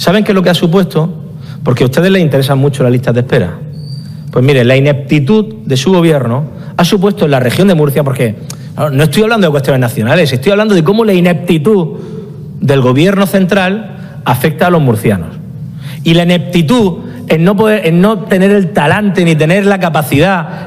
¿Saben qué es lo que ha supuesto? Porque a ustedes les interesan mucho las listas de espera. Pues mire, la ineptitud de su gobierno ha supuesto en la región de Murcia, porque no estoy hablando de cuestiones nacionales, estoy hablando de cómo la ineptitud del gobierno central afecta a los murcianos. Y la ineptitud en no tener el talante ni tener la capacidad